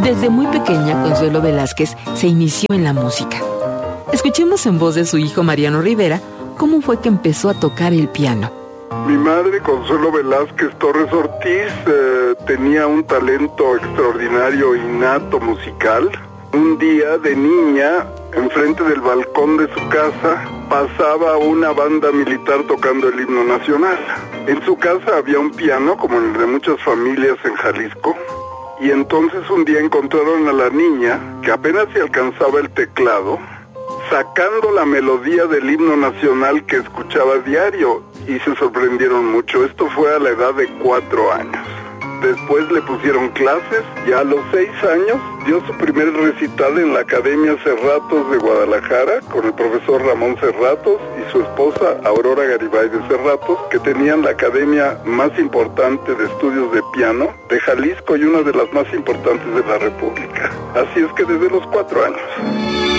Desde muy pequeña, Consuelo Velázquez se inició en la música. Escuchemos en voz de su hijo Mariano Rivera cómo fue que empezó a tocar el piano. Mi madre, Consuelo Velázquez Torres Ortiz, tenía un talento extraordinario, innato, musical. Un día de niña, enfrente del balcón de su casa, pasaba una banda militar tocando el himno nacional. En su casa había un piano, como en el de muchas familias en Jalisco, y entonces un día encontraron a la niña, que apenas se alcanzaba el teclado, sacando la melodía del himno nacional que escuchaba diario, y se sorprendieron mucho. Esto fue a la edad de 4 años. Después le pusieron clases y a los 6 años dio su primer recital en la Academia Cerratos de Guadalajara con el profesor Ramón Cerratos y su esposa Aurora Garibay de Cerratos, que tenían la academia más importante de estudios de piano de Jalisco y una de las más importantes de la República. Así es que desde los 4 años.